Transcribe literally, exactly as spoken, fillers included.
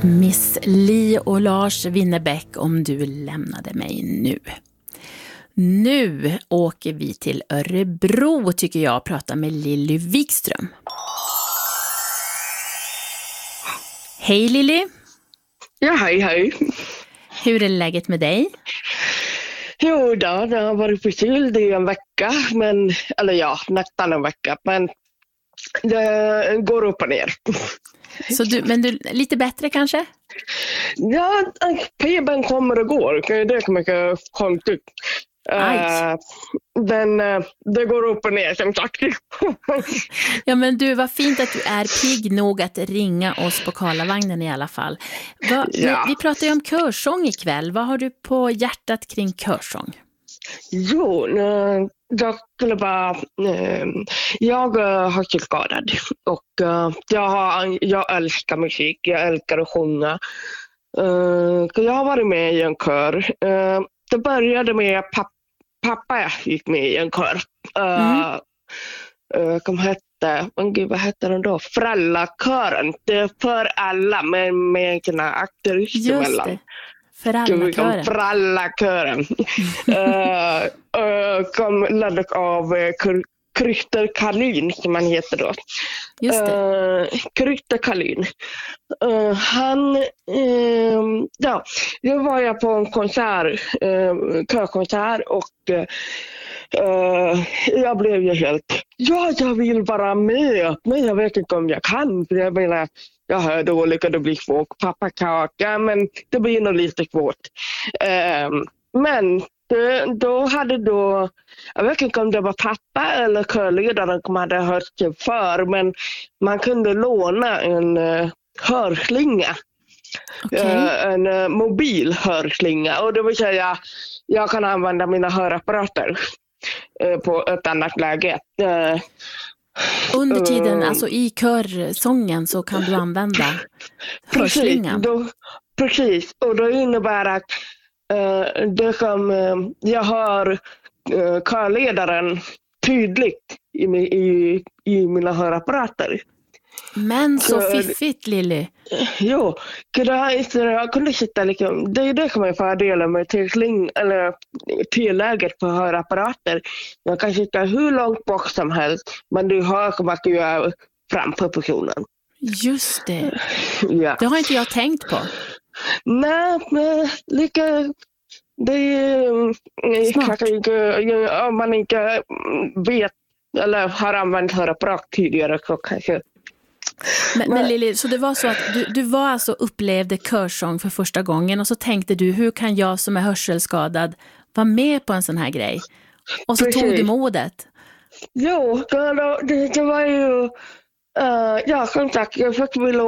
Miss Li och Lars Winnerbäck, Om du lämnade mig nu. Nu åker vi till Örebro tycker jag och pratar med Lilly Wikström. Hej Lilly. Ja, hej hej. Hur är läget med dig? Jo då, det har varit förkyld i en vecka, men, eller ja, nästan en vecka, men det går upp och ner. Så du, men du, lite bättre kanske? Ja, febern kommer och går, det är mycket konstigt. Uh, den, uh, det går upp och ner som sagt. Ja men du, vad fint att du är pigg nog att ringa oss på Karlavagnen i alla fall. Va, ja. vi, vi pratar ju om körsång ikväll. Vad har du på hjärtat kring körsång? Jo, uh, jag skulle bara... Uh, jag uh, har skadad och uh, jag, har, jag älskar musik, jag älskar att sjunga. Uh, jag har varit med i en kör. Uh, det började med pappa. Pappa gick med i en kör. Mm. Uh, uh, som hette, oh, gud, vad hette den då? Föräldrakören. Det är för alla med, med såna aktorister emellan. Just det. Föräldrakören. Föräldrakören. uh, uh, som leddes av uh, Christer Karlin som han heter då. Just det. Uh, Christer Karlin. Uh, han, uh, ja, då var jag på en konsert, uh, körkonsert och uh, jag blev ju helt, ja jag vill vara med, men jag vet inte om jag kan, för jag menar, jag hör dåligt och det blir svårt, pappa kaka, men det blir nog lite svårt. Uh, men Det, då hade då, jag vet inte om det var pappa eller körledaren som hade hört sig för, men man kunde låna en uh, hörslinga. Okay. Uh, en uh, mobil hörslinga. Och det vill säga, jag kan använda mina hörapparater uh, på ett annat läge. Uh, Under tiden, uh, alltså i körsången så kan du använda hörslingan. Precis, då, precis. Och det innebär att Uh, det som uh, jag hör uh, körledaren tydligt i, i, i mina hörapparater. Men så uh, fiffigt, Lilly. Uh, jo, jag kunde sitta liksom, det är det som är fördelen med tillsling, eller tillägget på hörapparater. Jag kan sitta hur långt bort som helst, men du hör som att du är framför personen. Just det. Ja. Det har inte jag tänkt på. Nej, men lika det är kanske om man inte vet eller har använt hörapparat tidigare så kanske. Men, men Lilly, så det var så att du, du var alltså upplevde körsång för första gången och så tänkte du, hur kan jag som är hörselskadad vara med på en sån här grej? Och så Precis. tog du modet. Jo, det, det var ju uh, ja, som sagt, jag fick vilja